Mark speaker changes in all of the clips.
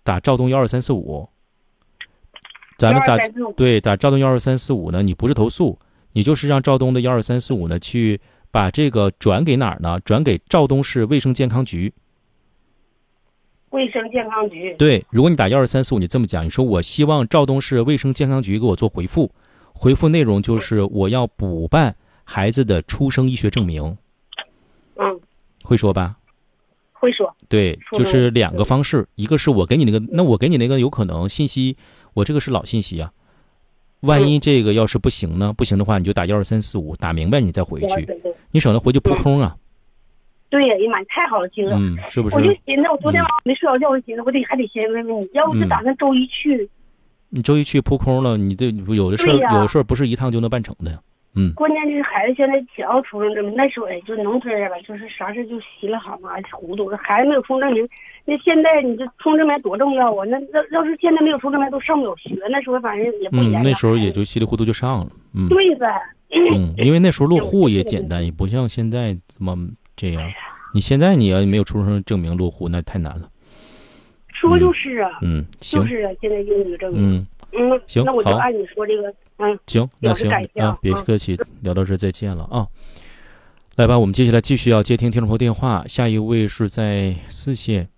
Speaker 1: 打肇东12345，咱们打肇东12345呢，你不是投诉，你就是让肇东的12345呢去把这个转给哪儿呢？转给肇东市卫生健康局。
Speaker 2: 卫生健康局。
Speaker 1: 对，如果你打12345，你这么讲，你说我希望肇东市卫生健康局给我做回复，回复内容就是我要补办孩子的出生医学证明。会说吧？
Speaker 2: 会说。
Speaker 1: 对，就是2个方式，一个是我给你那个，那我给你那个有可能信息，我这个是老信息啊。万一这个要是不行呢？不行的话，你就打12345，打明白你再回去，你省得回去扑空啊。
Speaker 2: 对呀，哎妈，太好了，听了。
Speaker 1: 是不是？
Speaker 2: 我就寻思，我昨天晚上没睡着觉，我寻思还得先问问你，要不是打算周一去。
Speaker 1: 你周一去扑空了，你这有的事儿不是一趟就能办成的呀。
Speaker 2: 关键就是孩子现在想要出生证明，那时候就农村人吧，就是啥事就稀了好嘛，糊涂。孩子没有出生证明，那现在你这出生证明多重要啊？那要是现在没有出生证明，都上不了学。那时候反正也不严。
Speaker 1: 那时候也就稀里糊涂就上了。
Speaker 2: 对呗。
Speaker 1: 因为那时候落户也简单，也不像现在怎么这样。你现在你要没有出生证明落户，那太难了。
Speaker 2: 说就是啊。
Speaker 1: 行。
Speaker 2: 就是啊，现在英语证明。
Speaker 1: 行，
Speaker 2: 那我就按你说这个。
Speaker 1: 行，那行啊，别客气，聊到这再见了啊。来吧，我们接下来继续要接听听众朋友电话，下一位是在4线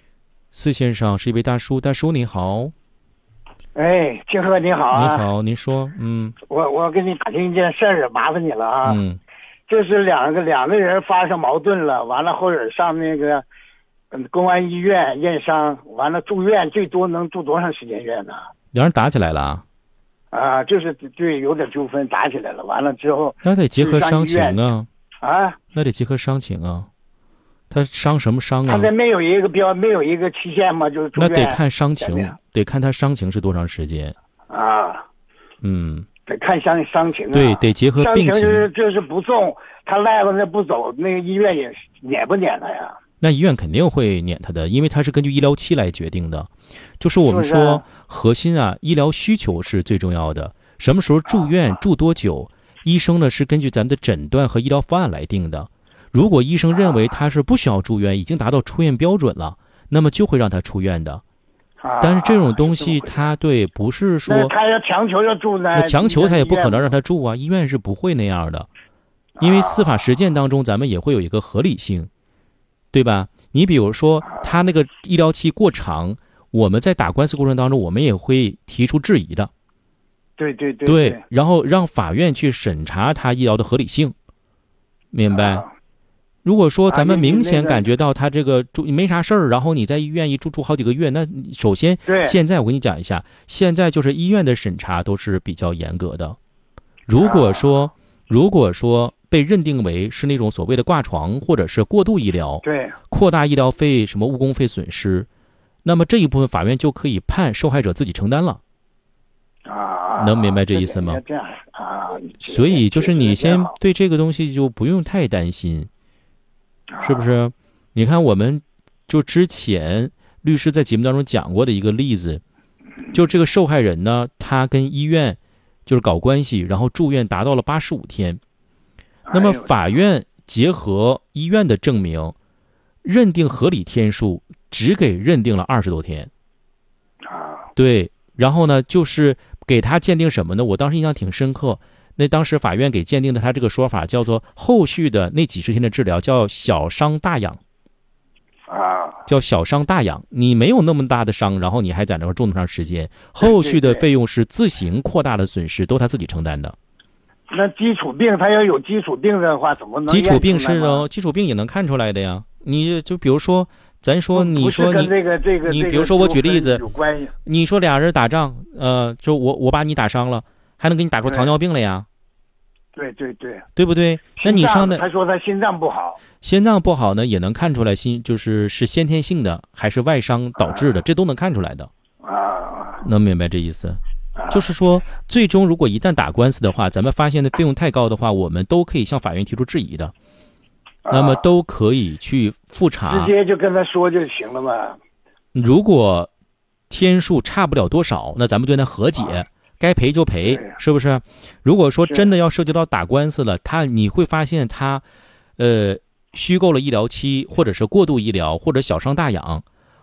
Speaker 1: ，4线上是一位大叔，大叔你好。
Speaker 3: 哎，金鹤你好啊。
Speaker 1: 你好，您说。
Speaker 3: 我给你打听一件事儿，麻烦你了啊。就是两个人发生矛盾了，完了后者上那个公安医院验伤，完了住院，最多能住多长时间院呢？
Speaker 1: 两人打起来了啊？
Speaker 3: 就是对，有点纠纷，打起来了。完了之后，
Speaker 1: 那得结合伤情啊。
Speaker 3: 那
Speaker 1: 得结合伤情啊。他伤什么伤啊？
Speaker 3: 他这没有一个期限吗？就是
Speaker 1: 那得看伤情，得看他伤情是多长时间
Speaker 3: 啊。得看伤情啊。
Speaker 1: 对，得结合病情。
Speaker 3: 就是不送，他赖着那不走，那个医院也撵不撵他呀？
Speaker 1: 那医院肯定会撵他的，因为他是根据医疗期来决定的。就是我们说核心啊，医疗需求是最重要的。什么时候住院，住多久，医生呢是根据咱们的诊断和医疗方案来定的。如果医生认为他是不需要住院，已经达到出院标准了，那么就会让他出院的。但是这种东西他不是说
Speaker 3: 他要强求要住呢，
Speaker 1: 那强求他也不可能让他住啊，医院是不会那样的。因为司法实践当中咱们也会有一个合理性，对吧？你比如说他那个医疗期过长，我们在打官司过程当中我们也会提出质疑的。
Speaker 3: 对，
Speaker 1: 然后让法院去审查他医疗的合理性，明白？如果说咱们明显感觉到他这个住没啥事儿，然后你在医院一住好几个月，那首先现在我跟你讲一下，现在就是医院的审查都是比较严格的。如果说被认定为是那种所谓的挂床或者是过度医疗，扩大医疗费什么误工费损失，那么这一部分法院就可以判受害者自己承担了。能明白这意思吗？
Speaker 3: 这样啊，
Speaker 1: 所以就是你先对这个东西就不用太担心，是不是？你看我们就之前律师在节目当中讲过的一个例子，就这个受害人呢，他跟医院就是搞关系，然后住院达到了85天，那么法院结合医院的证明，认定合理天数，只给认定了20多天。对，然后呢，就是给他鉴定什么呢？我当时印象挺深刻。那当时法院给鉴定的他这个说法叫做后续的那几十天的治疗叫小伤大养。叫小伤大养，你没有那么大的伤，然后你还在那儿住那么长时间，后续的费用是自行扩大的损失，都他自己承担的。
Speaker 3: 那基础病他要有基础病的话，怎么能？
Speaker 1: 基础病是呢，基础病也能看出来的呀。你就比如说，咱说你说你你比如说我举例子，你说俩人打仗，就我把你打伤了，还能给你打出糖尿病来呀？对不对？那你上的
Speaker 3: 他说他心脏不好，
Speaker 1: 心脏不好呢，也能看出来是先天性的还是外伤导致的，这都能看出来的。能明白这意思？就是说，最终如果一旦打官司的话，咱们发现的费用太高的话，我们都可以向法院提出质疑的。那么都可以去复查，
Speaker 3: 直接就跟他说就行了嘛。
Speaker 1: 如果天数差不了多少，那咱们对他和解，该赔就赔，是不是？如果说真的要涉及到打官司了，你会发现他虚构了医疗期，或者是过度医疗，或者小伤大养，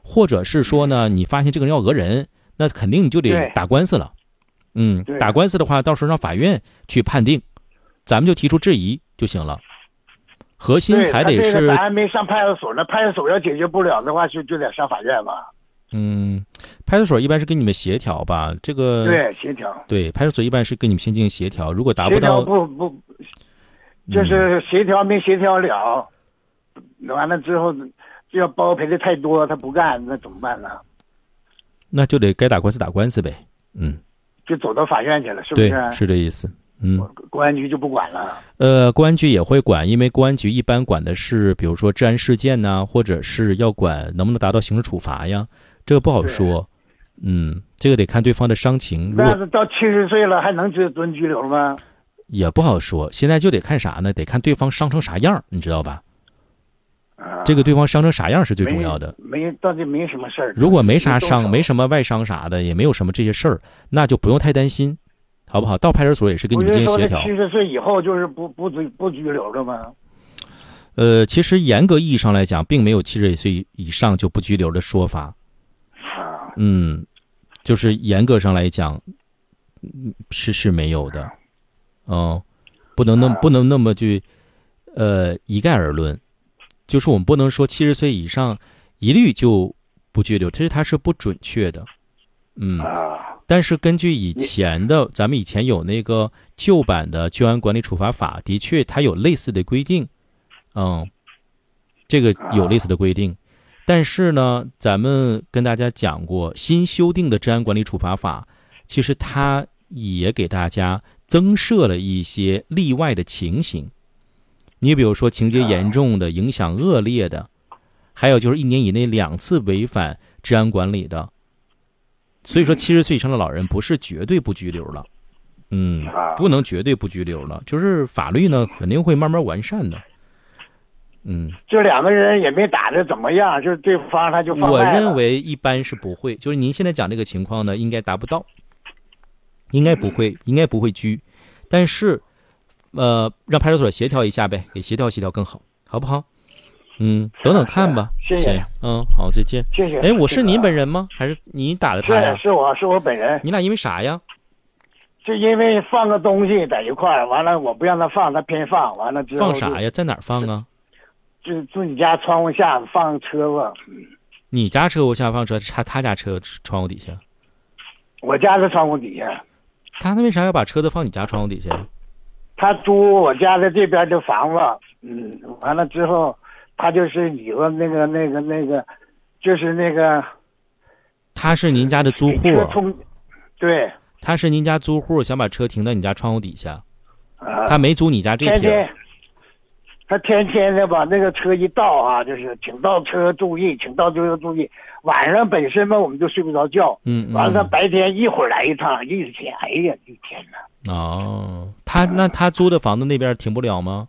Speaker 1: 或者是说呢，你发现这个人要讹人，那肯定你就得打官司了。打官司的话，到时候让法院去判定，咱们就提出质疑就行了。核心还得是，
Speaker 3: 咱还没上派出所呢，派出所要解决不了的话，就得上法院吧。
Speaker 1: 派出所一般是跟你们协调吧，这个
Speaker 3: 对协调，
Speaker 1: 对，派出所一般是跟你们先进行协调，如果达不到，
Speaker 3: 就是协调没协调了，完了之后就要包赔的太多，他不干，那怎么办呢？
Speaker 1: 那就得该打官司打官司呗，
Speaker 3: 就走到法院去了，是不是？
Speaker 1: 对，是这意思。
Speaker 3: 公安局就不管了。
Speaker 1: 公安局也会管，因为公安局一般管的是，比如说治安事件呐，或者是要管能不能达到刑事处罚呀，这个不好说。这个得看对方的伤情。
Speaker 3: 那到70岁了还能蹲拘留吗？
Speaker 1: 也不好说，现在就得看啥呢？得看对方伤成啥样，你知道吧？这个对方伤成啥样是最重要的。
Speaker 3: 到底没什么事儿。
Speaker 1: 如果没啥伤，没什么外伤啥的，也没有什么这些事儿，那就不用太担心。好不好？到派出所也是跟你们进行协调。
Speaker 3: 70岁以后就是不拘留了吗？
Speaker 1: 其实严格意义上来讲，并没有70岁以上就不拘留的说法。就是严格上来讲，是没有的。不能那么去一概而论。就是我们不能说70岁以上一律就不拘留，其实它是不准确的。但是根据以前的，咱们以前有那个旧版的《居安管理处罚法》，的确它有类似的规定，这个有类似的规定。但是呢，咱们跟大家讲过，新修订的《治安管理处罚法》，其实它也给大家增设了一些例外的情形。你比如说情节严重的、影响恶劣的，还有就是1年以内2次违反治安管理的。所以说70岁以上的老人不是绝对不拘留了，不能绝对不拘留了，就是法律呢肯定会慢慢完善的。
Speaker 3: 这2个人也没打得怎么样，就是对方他就放
Speaker 1: 我认为一般是不会，就是您现在讲这个情况呢，应该达不到，应该不会拘，但是让派出所协调一下呗，给协调协调更好，好不好？等等看吧。
Speaker 3: 谢谢。
Speaker 1: 好，再见。
Speaker 3: 谢谢。
Speaker 1: 我是您本人吗？还是你打的他呀？
Speaker 3: 是我本人。
Speaker 1: 你俩因为啥呀？
Speaker 3: 就因为放个东西在一块儿，完了我不让他放，他偏放，完了之后
Speaker 1: 放啥呀？在哪儿放啊？
Speaker 3: 就自己家窗户下放车子。
Speaker 1: 你家车户下放车，他家车窗户底下？
Speaker 3: 我家的窗户底下。
Speaker 1: 他为啥要把车子放你家窗户底下？
Speaker 3: 他租我家的这边的房子，完了之后，他就是以后那个，就是那个。
Speaker 1: 他是您家的租户。
Speaker 3: 对。
Speaker 1: 他是您家租户，想把车停到你家窗户底下。他没租你家这片。
Speaker 3: 他天天的把那个车一倒啊，就是请倒车注意，请倒车注意。晚上本身嘛，我们就睡不着觉。完了，他白天一会儿来一趟，一天，哎呀，一天呐。
Speaker 1: 他租的房子那边停不了吗？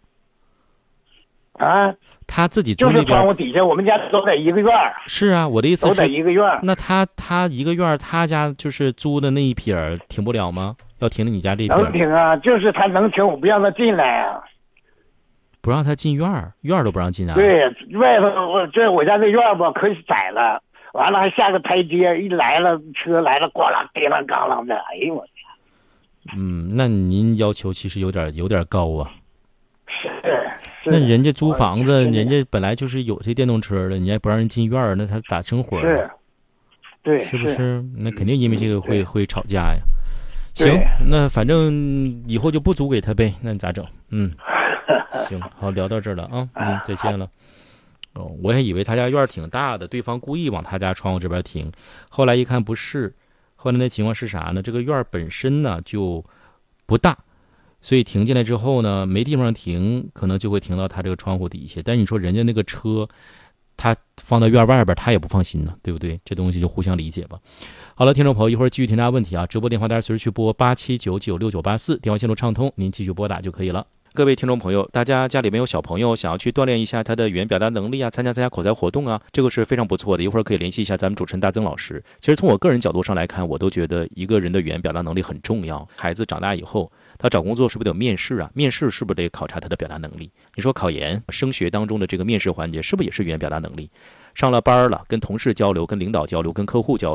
Speaker 1: 他自己租那边。
Speaker 3: 就是窗户底下，我们家都在一个院儿。
Speaker 1: 是啊，我的意思是
Speaker 3: 都在一个院儿。
Speaker 1: 那他一个院儿，他家就是租的那一撇停不了吗？要停到你家这一撇？
Speaker 3: 能停啊，就是他能停，我不让他进来啊。
Speaker 1: 不让他进院儿，院儿都不让进啊？
Speaker 3: 对，外头我家这院儿吧可窄了，完了还下个台阶，一来了车来了，咣啷叮啷咣啷的，哎呦我天！
Speaker 1: 那您要求其实有点高啊。
Speaker 3: 是。
Speaker 1: 那人家租房子，人家本来就是有这电动车的，你还不让人进院儿，那他咋生活？
Speaker 3: 是。对。
Speaker 1: 是不是？那肯定因为这个会吵架呀。行，那反正以后就不租给他呗，那你咋整？行，好，聊到这儿了啊，再见了。我还以为他家院挺大的，对方故意往他家窗户这边停，后来一看不是，后来那情况是啥呢？这个院本身呢就不大，所以停进来之后呢，没地方停，可能就会停到他这个窗户底下。但是你说人家那个车，他放到院外边，他也不放心呢，对不对？这东西就互相理解吧。好了，听众朋友，一会儿继续听大家问题啊，直播电话大家随时去拨87996984，电话线路畅通，您继续拨打就可以了。各位听众朋友，大家家里面有小朋友想要去锻炼一下他的语言表达能力啊，参加口才活动啊，这个是非常不错的。一会儿可以联系一下咱们主持人大曾老师。其实从我个人角度上来看，我都觉得一个人的语言表达能力很重要。孩子长大以后，他找工作是不是得有面试啊？面试是不是得考察他的表达能力？你说考研、升学当中的这个面试环节，是不是也是语言表达能力？ 上了班了，跟同事交流、跟领导交流、跟客户交流。